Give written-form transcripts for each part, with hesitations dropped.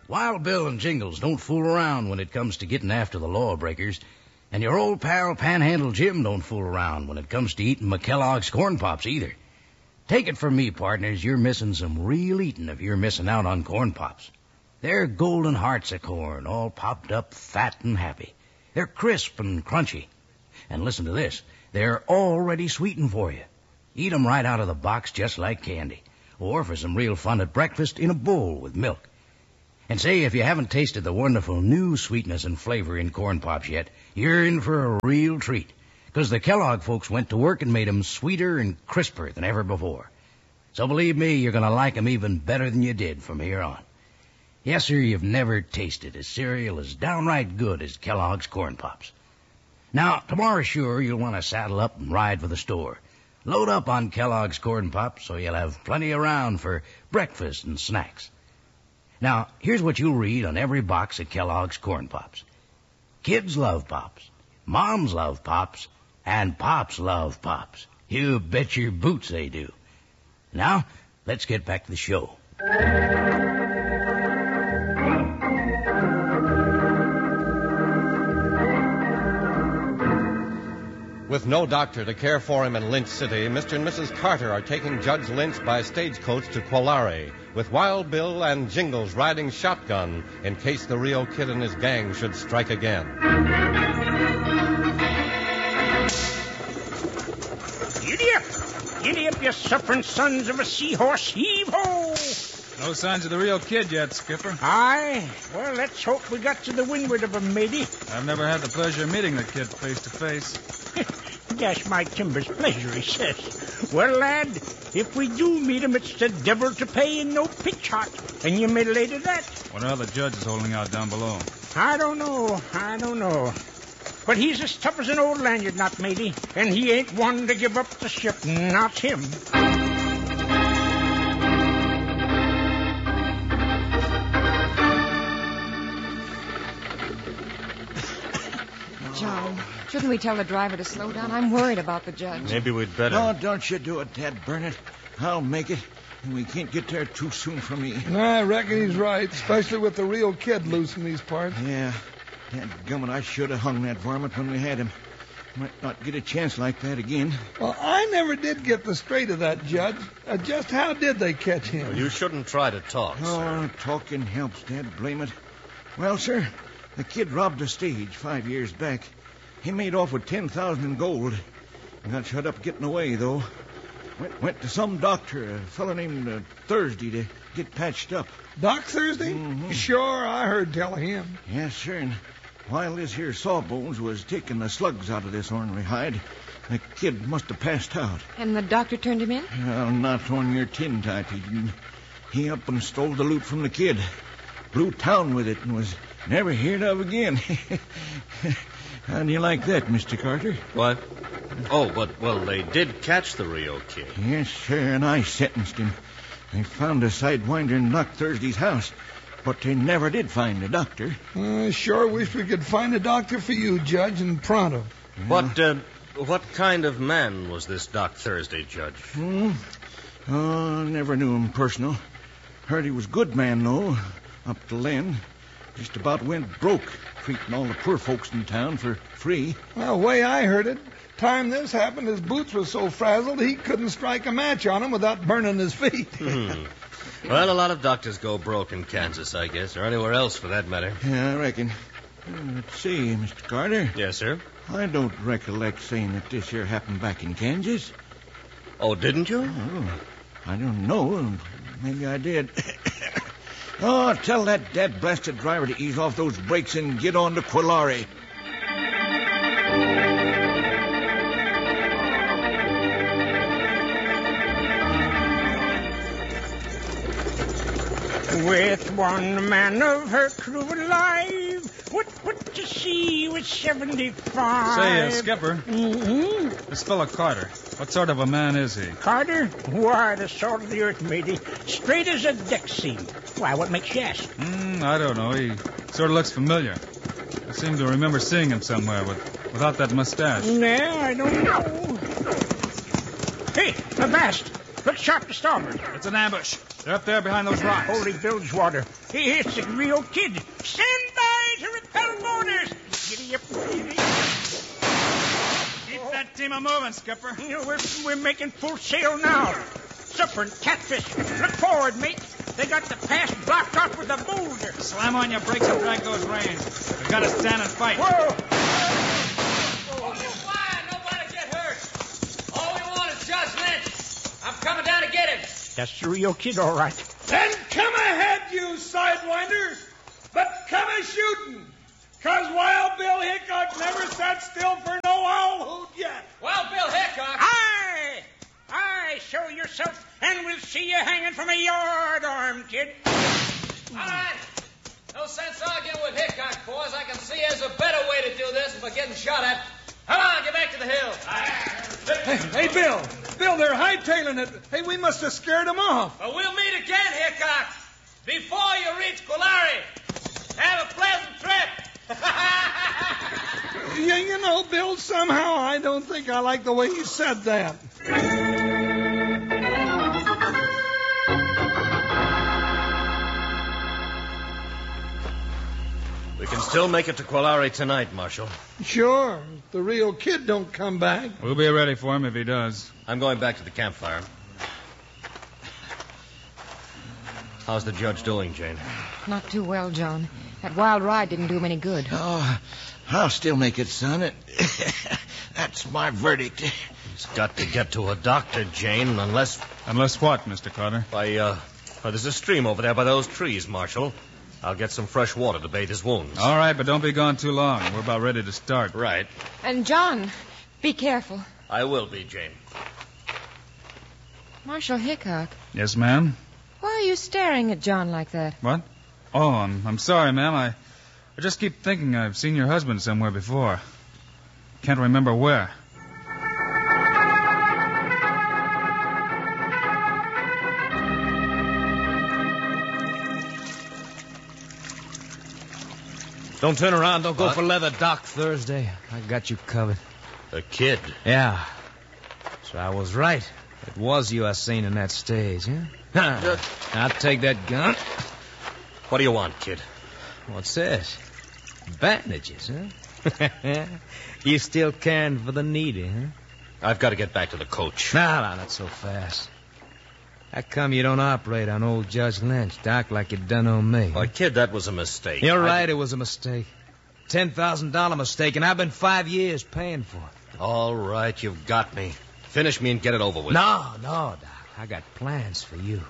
Wild Bill and Jingles don't fool around when it comes to getting after the lawbreakers, and your old pal Panhandle Jim don't fool around when it comes to eating McKellogg's Corn Pops either. Take it from me, partners, you're missing some real eating if you're missing out on Corn Pops. They're golden hearts of corn, all popped up, fat and happy. They're crisp and crunchy. And listen to this, they're already sweetened for you. Eat 'em right out of the box just like candy, or for some real fun at breakfast in a bowl with milk. And say, if you haven't tasted the wonderful new sweetness and flavor in Corn Pops yet, you're in for a real treat, because the Kellogg folks went to work and made 'em sweeter and crisper than ever before. So believe me, you're going to like 'em even better than you did from here on. Yes, sir, you've never tasted a cereal as downright good as Kellogg's Corn Pops. Now, tomorrow sure you'll want to saddle up and ride for the store. Load up on Kellogg's Corn Pops so you'll have plenty around for breakfast and snacks. Now, here's what you'll read on every box of Kellogg's Corn Pops. Kids love Pops, moms love Pops, and Pops love Pops. You bet your boots they do. Now, let's get back to the show. With no doctor to care for him in Lynch City, Mr. and Mrs. Carter are taking Judge Lynch by stagecoach to Quolare, with Wild Bill and Jingles riding shotgun in case the Rio Kid and his gang should strike again. Giddy up! Giddy up, you suffering sons of a seahorse! Heave-ho! No signs of the Rio Kid yet, Skipper. Aye? Well, let's hope we got to the windward of him, matey. I've never had the pleasure of meeting the kid face to face. Dash my timbers pleasure, he says. Well, lad, if we do meet him, it's the devil to pay and no pitch hot. And you may lay to that. What are the judges holding out down below? I don't know. But he's as tough as an old lanyard knot, matey. And he ain't one to give up the ship. Not him. John, shouldn't we tell the driver to slow down? I'm worried about the judge. Maybe we'd better. No, don't you do it, Dad Burnett. I'll make it. And we can't get there too soon for me. I reckon he's right, especially with the Rio Kid loose in these parts. Yeah. Dadgummit, I should have hung that varmint when we had him. Might not get a chance like that again. Well, I never did get the straight of that, Judge. Just how did they catch him? Well, you shouldn't try to talk, sir. Oh, talking helps, Dad. Blame it. Well, sir, the kid robbed a stage 5 years back. He made off with $10,000 in gold. He got shut up getting away, though. Went to some doctor, a fellow named Thursday, to get patched up. Doc Thursday? Mm-hmm. Sure, I heard tell of him. Yes, sir, and while this here Sawbones was taking the slugs out of this ornery hide, the kid must have passed out. And the doctor turned him in? Well, not on your tin type, he didn't. He up and stole the loot from the kid. Blew town with it and was never heard of again. How do you like that, Mr. Carter? What? Oh, but, well, they did catch the Rio Kid. Yes, sir, and I sentenced him. They found a sidewinder in Doc Thursday's house, but they never did find a doctor. Sure wish we could find a doctor for you, Judge, and pronto. What kind of man was this Doc Thursday, Judge? Oh, never knew him personal. Heard he was a good man, though, up to then. Just about went broke, treating all the poor folks in town for free. Well, the way I heard it, time this happened, his boots were so frazzled he couldn't strike a match on them without burning his feet. Well, a lot of doctors go broke in Kansas, I guess, or anywhere else for that matter. Yeah, I reckon. Let's see, Mr. Carter. Yes, sir? I don't recollect saying that this here happened back in Kansas. Oh, didn't you? Oh, I don't know. Maybe I did. Oh, tell that dead-blasted driver to ease off those brakes and get on to Quolare. With one man of her crew alive, what to see with 75? Say, Skipper. Mm-hmm. This fellow Carter, what sort of a man is he? Carter? Why, the salt of the earth, matey. Straight as a deck seam. Why, what makes you ask? I don't know. He sort of looks familiar. I seem to remember seeing him somewhere without that mustache. Nah, I don't know. Hey, avast. Look sharp to starboard. It's an ambush. They're up there behind those rocks. Holy Bilgewater. It's the Rio Kid. Stand by to repel boarders. Giddy up, giddy up. Keep that team moving, Skipper. We're making full sail now. Supper and catfish. Look forward, mate. They got the pass blocked off with a boulder. Slam on your brakes and drag those reins. We've got to stand and fight. Whoa! Hold your fire. Nobody get hurt. All we want is Judge Lynch. I'm coming down to get him. That's the Rio Kid, all right. Then come ahead, you sidewinders, but come a-shooting, 'cause Wild Bill Hickok never sat still for no owl hoot yet. Well, Bill Hickok. Aye! Aye, show yourself, and we'll see you hanging from a yard arm, kid. All right. No sense arguing with Hickok, boys. I can see there's a better way to do this than by getting shot at. Come on, get back to the hill. Hey, Bill. Bill, they're hightailing it. Hey, we must have scared them off. Well, we'll meet again, Hickok. Before you reach Quilari. Have a pleasant trip. You know, Bill, somehow I don't think I like the way you said that. We can still make it to Quilari tonight, Marshal. Sure, if the Rio Kid don't come back. We'll be ready for him if he does. I'm going back to the campfire. How's the judge doing, Jane? Not too well, John. That wild ride didn't do him any good. Oh, I'll still make it, son. That's my verdict. He's got to get to a doctor, Jane, unless... Unless what, Mr. Carter? There's a stream over there by those trees, Marshal. I'll get some fresh water to bathe his wounds. All right, but don't be gone too long. We're about ready to start. Right. And, John, be careful. I will be, Jane. Marshal Hickok, Yes, ma'am? why are you staring at John like that? What? Oh, I'm sorry, ma'am. I just keep thinking I've seen your husband somewhere before. Can't remember where. Don't turn around. Don't go What? for leather, Doc, Thursday. I got you covered. The kid. Yeah. So I was right. It was you I seen in that stage, huh? I'll take that gun. What do you want, kid? What's this? Bandages, huh? You still caring for the needy, huh? I've got to get back to the coach. No, not so fast. How come you don't operate on old Judge Lynch, Doc, like you done on me? Why, kid, that was a mistake. You're right, it was a mistake. $10,000 mistake, and I've been 5 years paying for it. All right, you've got me. Finish me and get it over with. No, Doc. I got plans for you.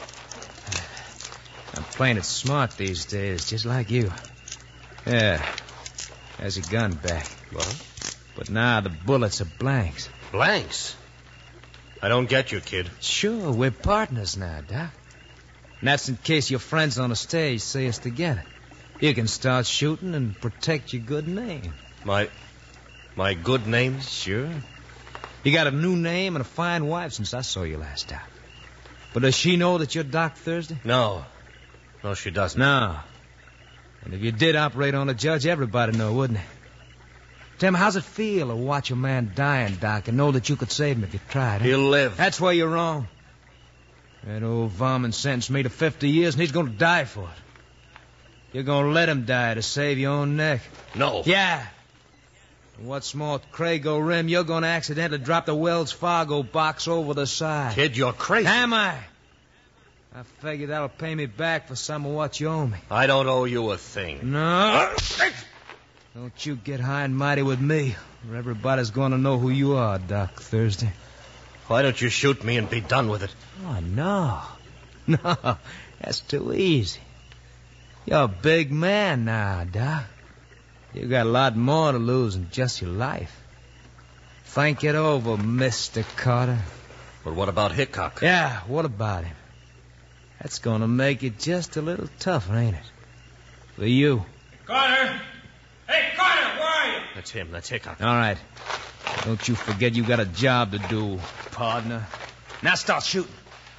I'm playing it smart these days, just like you. Yeah. There's your gun back. What? But now the bullets are blanks. Blanks? I don't get you, kid. Sure, we're partners now, Doc. And that's in case your friends on the stage see us together. You can start shooting and protect your good name. My good name? Sure. You got a new name and a fine wife since I saw you last time. But does she know that you're Doc Thursday? No. No, she doesn't. No. And if you did operate on a judge, everybody'd know, wouldn't it? Tim, how's it feel to watch a man dying, Doc, and know that you could save him if you tried? Huh? He'll live. That's where you're wrong. That old varmint sentenced me to 50 years, and he's going to die for it. You're going to let him die to save your own neck. No. Yeah. And what's more, Crago Rim, you're going to accidentally drop the Wells Fargo box over the side. Kid, you're crazy. Am I? I figure that'll pay me back for some of what you owe me. I don't owe you a thing. No. Don't you get high and mighty with me, or everybody's going to know who you are, Doc Thursday. Why don't you shoot me and be done with it? Oh, no. No, that's too easy. You're a big man now, Doc. You got a lot more to lose than just your life. Think it over, Mr. Carter. But what about Hickok? Yeah, what about him? That's going to make it just a little tougher, ain't it? For you. Carter! Hey, Carter, where are you? That's him. That's Hickok. All right. Don't you forget you got a job to do, partner. Now start shooting.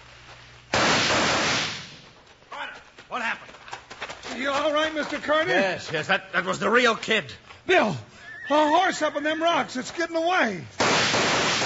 Carter, what happened? You all right, Mr. Carter? Yes, that was the real kid. Bill, a horse up in them rocks. It's getting away.